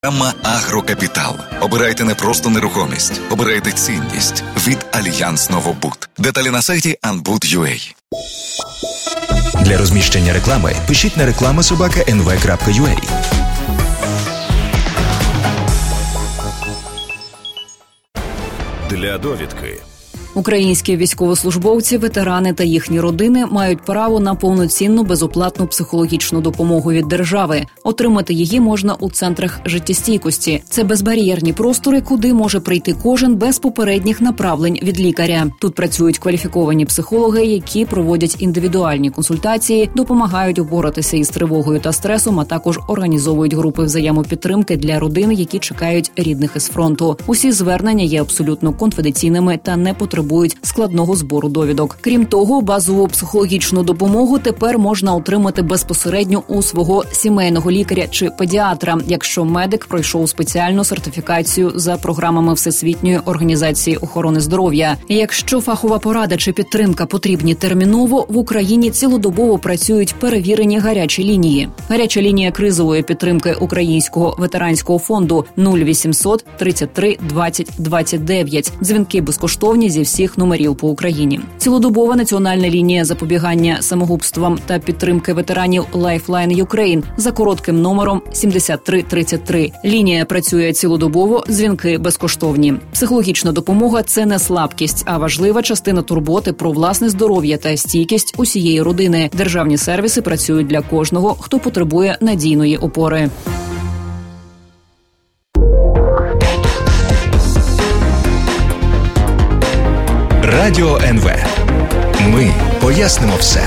Програма «Агрокапітал». Обирайте не просто нерухомість, обирайте цінність від Альянс Новобуд. Деталі на сайті anbud.ua. Для розміщення реклами пишіть на reklama@nv.ua. Для довідки. Українські військовослужбовці, ветерани та їхні родини мають право на повноцінну безоплатну психологічну допомогу від держави. Отримати її можна у центрах життєстійкості. Це безбар'єрні простори, куди може прийти кожен без попередніх направлень від лікаря. Тут працюють кваліфіковані психологи, які проводять індивідуальні консультації, допомагають впоратися із тривогою та стресом, а також організовують групи взаємопідтримки для родин, які чекають рідних із фронту. Усі звернення є абсолютно конфіденційними та не потребують складного збору довідок. Крім того, базову психологічну допомогу тепер можна отримати безпосередньо у свого сімейного лікаря чи педіатра, якщо медик пройшов спеціальну сертифікацію за програмами Всесвітньої організації охорони здоров'я. Якщо фахова порада чи підтримка потрібні терміново, в Україні цілодобово працюють перевірені гарячі лінії. Гаряча лінія кризової підтримки Українського ветеранського фонду 0800 33 20 29. Дзвінки безкоштовні зі всіх номерів по Україні. Цілодобова національна лінія запобігання самогубствам та підтримки ветеранів Lifeline Ukraine за коротким номером 7333. Лінія працює цілодобово, дзвінки безкоштовні. Психологічна допомога – це не слабкість, а важлива частина турботи про власне здоров'я та стійкість усієї родини. Державні сервіси працюють для кожного, хто потребує надійної опори. Радіо НВ. Ми пояснимо все.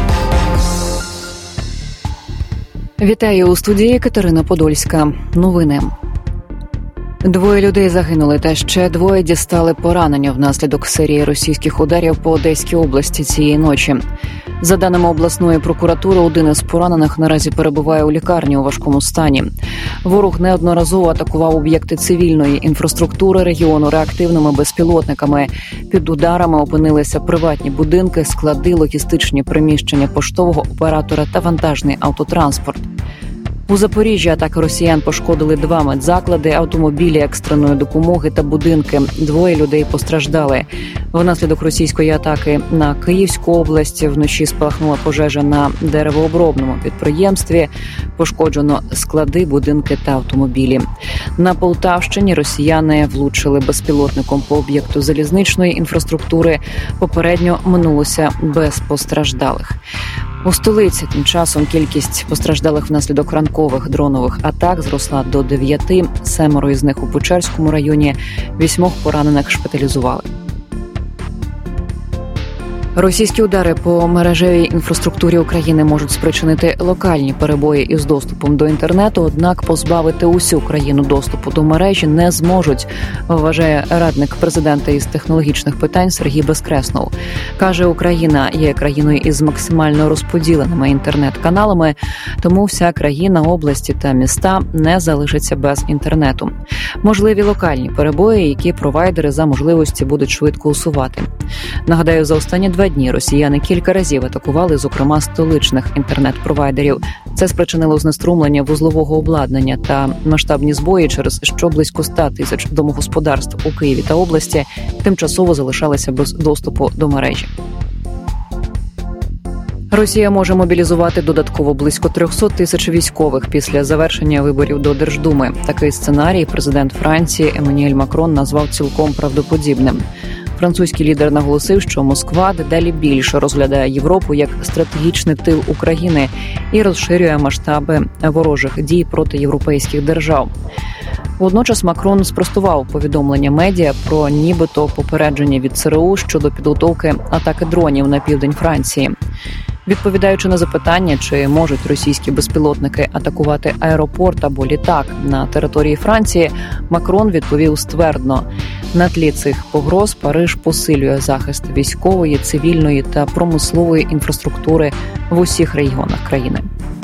Вітаю у студії Катерина Подольська. Новини. 2 людей загинули та ще 2 дістали поранення внаслідок серії російських ударів по Одеській області цієї ночі. За даними обласної прокуратури, 1 із поранених наразі перебуває у лікарні у важкому стані. Ворог неодноразово атакував об'єкти цивільної інфраструктури регіону реактивними безпілотниками. Під ударами опинилися приватні будинки, склади, логістичні приміщення поштового оператора та вантажний автотранспорт. У Запоріжжі атаки росіян пошкодили 2 медзаклади, автомобілі екстреної допомоги та будинки. 2 людей постраждали. Внаслідок російської атаки на Київську область вночі спалахнула пожежа на деревообробному підприємстві. Пошкоджено склади, будинки та автомобілі. На Полтавщині росіяни влучили безпілотником по об'єкту залізничної інфраструктури. Попередньо минулося без постраждалих. У столиці тим часом кількість постраждалих внаслідок ранкових дронових атак зросла до 9, 7 із них у Печерському районі, 8 поранених шпиталізували. Російські удари по мережевій інфраструктурі України можуть спричинити локальні перебої із доступом до інтернету, однак позбавити усю країну доступу до мережі не зможуть, вважає радник президента із технологічних питань Сергій Безкреснов. Каже, Україна є країною із максимально розподіленими інтернет-каналами, тому вся країна, області та міста не залишиться без інтернету. Можливі локальні перебої, які провайдери за можливості будуть швидко усувати. Нагадаю, за останні 2 дні росіяни кілька разів атакували, зокрема, столичних інтернет-провайдерів. Це спричинило знеструмлення вузлового обладнання та масштабні збої, через що близько 100 тисяч домогосподарств у Києві та області тимчасово залишалися без доступу до мережі. Росія може мобілізувати додатково близько 300 тисяч військових після завершення виборів до Держдуми. Такий сценарій президент Франції Еммануель Макрон назвав цілком правдоподібним. Французький лідер наголосив, що Москва дедалі більше розглядає Європу як стратегічний тил України і розширює масштаби ворожих дій проти європейських держав. Водночас Макрон спростував повідомлення медіа про нібито попередження від ЦРУ щодо підготовки атаки дронів на південь Франції. Відповідаючи на запитання, чи можуть російські безпілотники атакувати аеропорт або літак на території Франції, Макрон відповів ствердно: на тлі цих погроз Париж посилює захист військової, цивільної та промислової інфраструктури в усіх регіонах країни.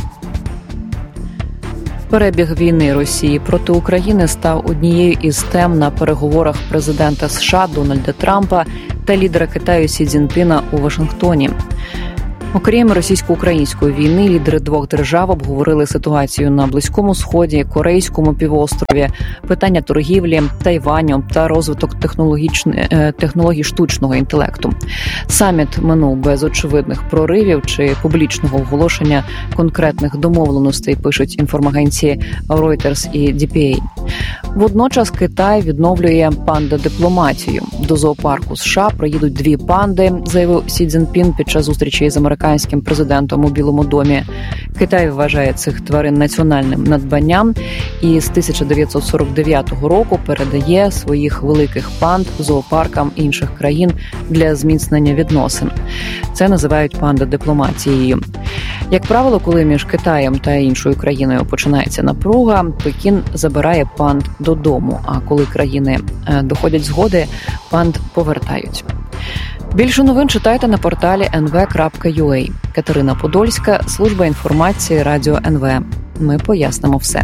Перебіг війни Росії проти України став однією із тем на переговорах президента США Дональда Трампа та лідера Китаю Сі Цзіньпіна у Вашингтоні. Окрім російсько-української війни, лідери двох держав обговорили ситуацію на Близькому Сході, Корейському півострові, питання торгівлі, Тайваню та розвиток технологій штучного інтелекту. Саміт минув без очевидних проривів чи публічного оголошення конкретних домовленостей, пишуть інформагенції Reuters і DPA. Водночас Китай відновлює панда-дипломатію. До зоопарку США приїдуть 2 панди, заявив Сі Цзіньпін під час зустрічі з американським президентом у Білому домі. Китай вважає цих тварин національним надбанням і з 1949 року передає своїх великих панд зоопаркам інших країн для зміцнення відносин. Це називають панда-дипломатією. Як правило, коли між Китаєм та іншою країною починається напруга, Пекін забирає панд додому, а коли країни доходять згоди, панд повертають. Більше новин читайте на порталі nv.ua. Катерина Подольська, служба інформації Радіо НВ. Ми пояснимо все.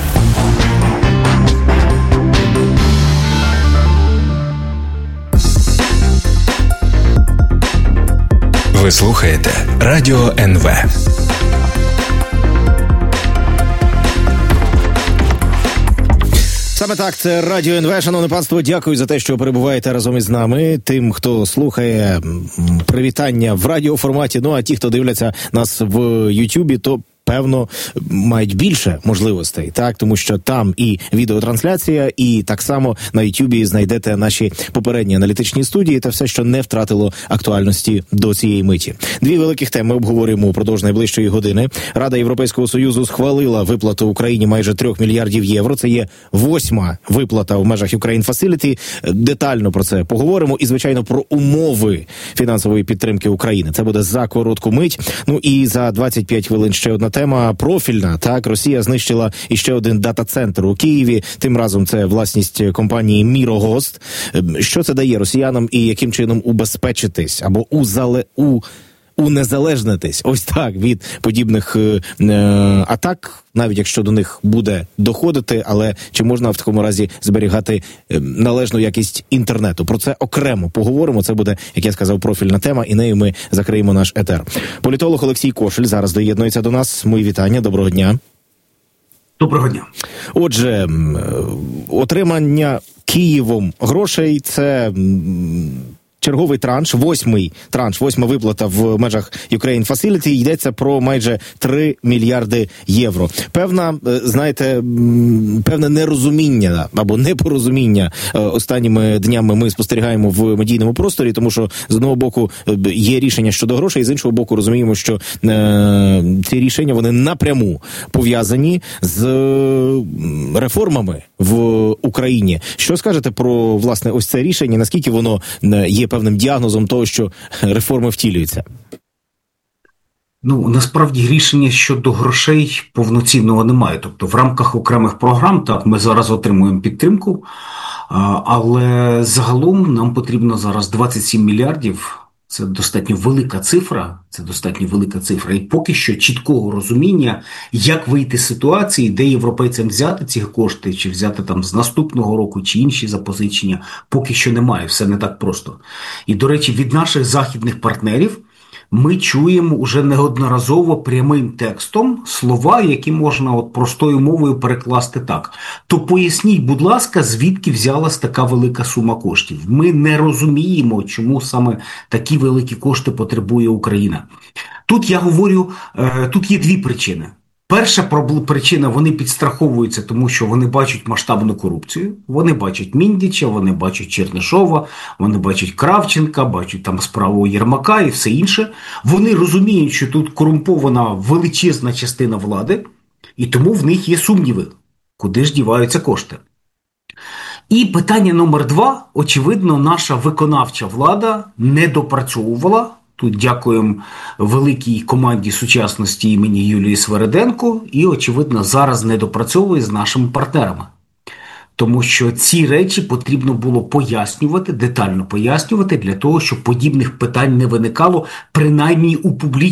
Ви слухаєте Радіо НВ. Саме так, це Радіо НВ. Шановне панство, дякую за те, що перебуваєте разом із нами. Тим, хто слухає, привітання в радіоформаті. Ну, а ті, хто дивляться нас в Ютубі, то певно, мають більше можливостей, так? Тому що там і відеотрансляція, і так само на Ютубі знайдете наші попередні аналітичні студії та все, що не втратило актуальності до цієї миті. 2 великих теми ми обговорюємо упродовж найближчої години. Рада Європейського Союзу схвалила виплату Україні майже 3 мільярдів євро. Це є 8-ма виплата в межах Ukraine Facility. Детально про це поговоримо і, звичайно, про умови фінансової підтримки України. Це буде за коротку мить. Ну і за 25 хвилин ще одна тема профільна. Так, Росія знищила іще один дата-центр у Києві. Тим разом це власність компанії Мірогост. Що це дає росіянам і яким чином убезпечитись або унезалежнитись ось так від подібних атак, навіть якщо до них буде доходити, але чи можна в такому разі зберігати належну якість інтернету? Про це окремо поговоримо. Це буде, як я сказав, профільна тема, і нею ми закриємо наш етер. Політолог Олексій Кошель зараз доєднується до нас. Мої вітання, доброго дня. Доброго дня. Отже, отримання Києвом грошей – це черговий транш, 8-й транш, 8-ма виплата в межах Ukraine Facility. Йдеться про майже 3 мільярди євро. Певне нерозуміння або непорозуміння останніми днями ми спостерігаємо в медійному просторі, тому що з одного боку є рішення щодо грошей, з іншого боку розуміємо, що ці рішення вони напряму пов'язані з реформами в Україні. Що скажете про, власне, ось це рішення, наскільки воно є певним діагнозом того, що реформи втілюються? Ну, насправді рішення щодо грошей повноцінного немає. Тобто в рамках окремих програм, так, ми зараз отримуємо підтримку, але загалом нам потрібно зараз 27 мільярдів. Це достатньо велика цифра, і поки що чіткого розуміння, як вийти з ситуації, де європейцям взяти ці кошти, чи взяти там з наступного року, чи інші запозичення, поки що немає, все не так просто. І, до речі, від наших західних партнерів ми чуємо уже неодноразово прямим текстом слова, які можна от простою мовою перекласти так. То поясніть, будь ласка, звідки взялась така велика сума коштів. Ми не розуміємо, чому саме такі великі кошти потребує Україна. Тут я говорю, тут є 2 причини. Перша причина – вони підстраховуються, тому що вони бачать масштабну корупцію. Вони бачать Міндіча, вони бачать Чернишова, вони бачать Кравченка, бачать там справу Єрмака і все інше. Вони розуміють, що тут корумпована величезна частина влади, і тому в них є сумніви, куди ж діваються кошти. І питання номер 2. Очевидно, наша виконавча влада не допрацьовувала. Тут дякуємо великій команді сучасності імені Юлії Свериденко і, очевидно, зараз не допрацьовує з нашими партнерами. Тому що ці речі потрібно було пояснювати, детально пояснювати, для того, щоб подібних питань не виникало, принаймні у публічній